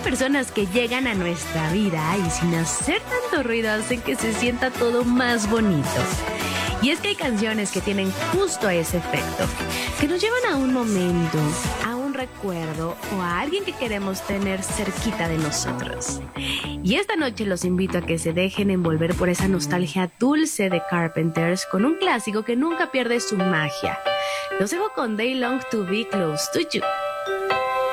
personas que llegan a nuestra vida y sin hacer tanto ruido hacen que se sienta todo más bonito. Y es que hay canciones que tienen justo ese efecto, que nos llevan a un momento, a un recuerdo o a alguien que queremos tener cerquita de nosotros. Y esta noche los invito a que se dejen envolver por esa nostalgia dulce de Carpenters con un clásico que nunca pierde su magia. Los dejo con They Long to Be Close to You.